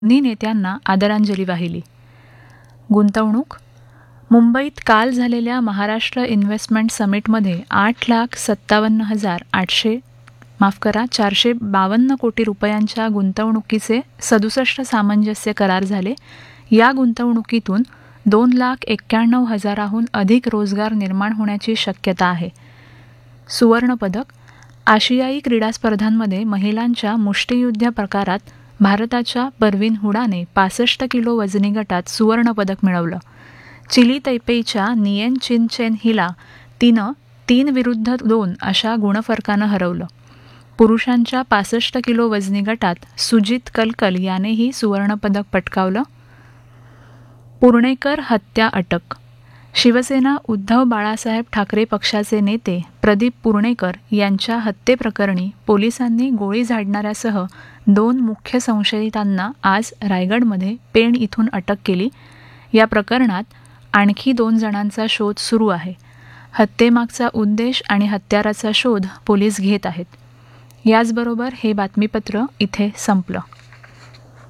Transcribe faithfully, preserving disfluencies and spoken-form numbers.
दोन्ही नेत्यांना आदरांजली वाहिली. गुंतवणूक. मुंबईत काल झालेल्या महाराष्ट्र इन्व्हेस्टमेंट समिटमध्ये आठ लाख सत्तावन्न हजार आठशे माफ करा चारशे बावन्न कोटी रुपयांच्या गुंतवणुकीचे सदुसष्ट सामंजस्य करार झाले. या गुंतवणुकीतून दोन लाख एक्क्याण्णव हजाराहून अधिक रोजगार निर्माण होण्याची शक्यता आहे. सुवर्णपदक. आशियाई क्रीडा स्पर्धांमध्ये महिलांच्या मुष्टियुद्ध प्रकारात भारताच्या परवीन हुडाने पासष्ट किलो वजनी गटात सुवर्णपदक मिळवलं. चिली तैपेईच्या नियेन चिन चेन हिला तिनं तीन विरुद्ध दोन अशा गुणफरकानं हरवलं. पुरुषांच्या पासष्ट किलो वजनी गटात सुजित कलकल यानेही सुवर्णपदक पटकावलं. पुर्णेकर हत्या अटक. शिवसेना उद्धव बाळासाहेब ठाकरे पक्षाचे नेते प्रदीप पुर्णेकर यांच्या हत्येप्रकरणी पोलिसांनी गोळी झाडणाऱ्यासह दोन मुख्य संशयितांना आज रायगडमध्ये पेण इथून अटक केली. या प्रकरणात आणखी दोन जणांचा शोध सुरू आहे. हत्येमागचा उद्देश आणि हत्याराचा शोध पोलीस घेत आहेत. याचबरोबर हे बातमीपत्र इथे संपलं.